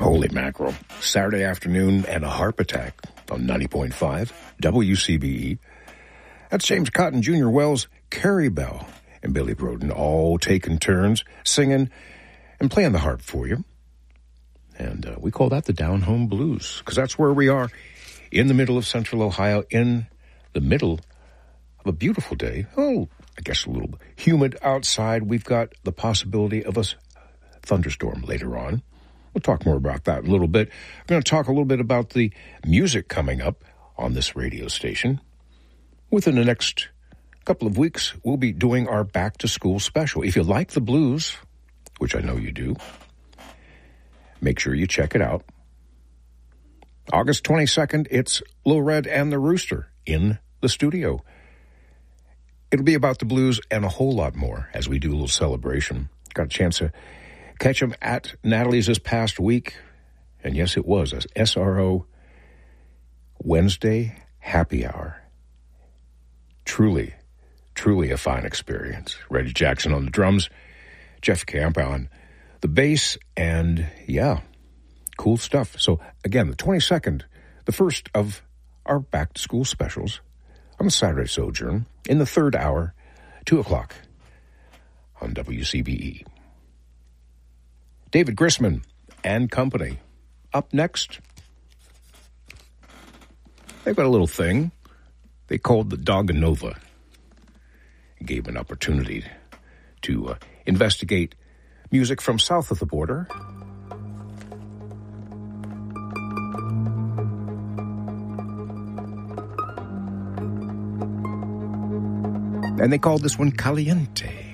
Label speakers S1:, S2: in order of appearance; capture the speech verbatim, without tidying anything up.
S1: Holy mackerel. Saturday afternoon and a harp attack on ninety point five W C B E. That's James Cotton, Junior Wells, Carrie Bell, and Billy Broden, all taking turns singing and playing the harp for you. And uh, we call that the Down Home Blues, because that's where we are in the middle of Central Ohio, in the middle of a beautiful day. Oh, I guess a little humid outside. We've got the possibility of a thunderstorm later on. We'll talk more about that in a little bit. We're going to talk a little bit about the music coming up on this radio station. Within the next couple of weeks, we'll be doing our back-to-school special. If you like the blues, which I know you do, make sure you check it out. August twenty-second, it's Lil Red and the Rooster in the studio. It'll be about the blues and a whole lot more as we do a little celebration. Got a chance to catch them at Natalie's this past week. And yes, it was a S R O Wednesday happy hour. Truly, truly a fine experience. Reggie Jackson on the drums, Jeff Camp on the bass, and yeah, cool stuff. So again, the twenty-second, the first of our back-to-school specials on the Saturday Sojourn in the third hour, two o'clock on W C B E. David Grisman and company. Up next, they've got a little thing they called the Doganova. It gave an opportunity to uh, investigate music from south of the border. And they called this one Caliente.